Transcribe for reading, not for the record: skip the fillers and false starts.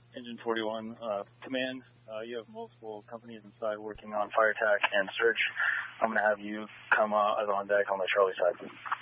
Engine 41, Command, you have multiple companies inside working on fire attack and search. I'm going to have you come as on deck on the Charlie side.